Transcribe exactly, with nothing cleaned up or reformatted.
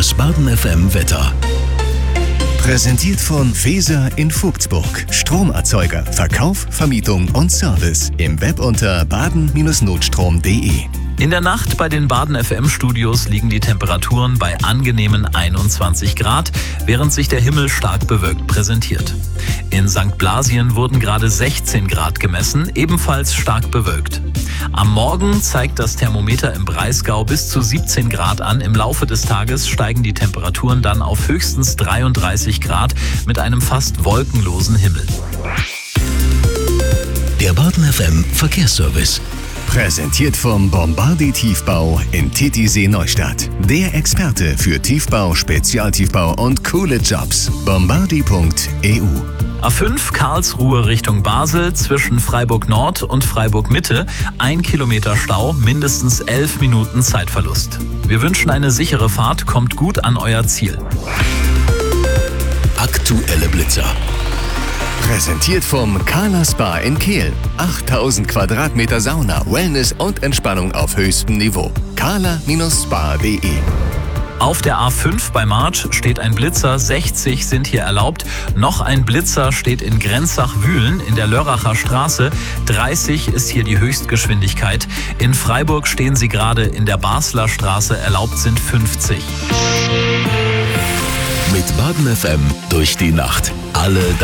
Das Baden F M Wetter. Präsentiert von Feser in Vogtsburg. Stromerzeuger, Verkauf, Vermietung und Service. Im Web unter baden Bindestrich notstrom punkt de. In der Nacht bei den Baden F M-Studios liegen die Temperaturen bei angenehmen einundzwanzig Grad, während sich der Himmel stark bewölkt präsentiert. In Sankt Blasien wurden gerade sechzehn Grad gemessen, ebenfalls stark bewölkt. Am Morgen zeigt das Thermometer im Breisgau bis zu siebzehn Grad an. Im Laufe des Tages steigen die Temperaturen dann auf höchstens dreiunddreißig Grad mit einem fast wolkenlosen Himmel. Der Baden F M Verkehrsservice. Präsentiert vom Bombardier Tiefbau in Titisee Neustadt. Der Experte für Tiefbau, Spezialtiefbau und coole Jobs. bombardier punkt e u. A fünf Karlsruhe Richtung Basel zwischen Freiburg Nord und Freiburg Mitte. Ein Kilometer Stau, mindestens elf Minuten Zeitverlust. Wir wünschen eine sichere Fahrt, kommt gut an euer Ziel. Aktuelle Blitzer. Präsentiert vom Kala Spa in Kehl. achttausend Quadratmeter Sauna, Wellness und Entspannung auf höchstem Niveau. kala Spa punkt de. Auf der A fünf bei March steht ein Blitzer, sechzig sind hier erlaubt. Noch ein Blitzer steht in Grenzach-Wühlen in der Lörracher Straße. dreißig ist hier die Höchstgeschwindigkeit. In Freiburg stehen sie gerade in der Basler Straße, erlaubt sind fünfzig. Mit Baden F M durch die Nacht. Alle